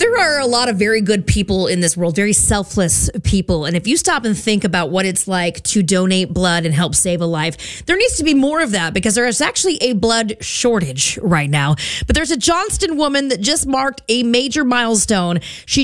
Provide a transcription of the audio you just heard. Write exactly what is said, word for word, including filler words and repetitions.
there are a lot of very good people in this world, very selfless people. And if you stop and think about what it's like to donate blood and help save a life, there needs to be more of that because there is actually a blood shortage right now. But there's a Johnston woman that just marked a major milestone. She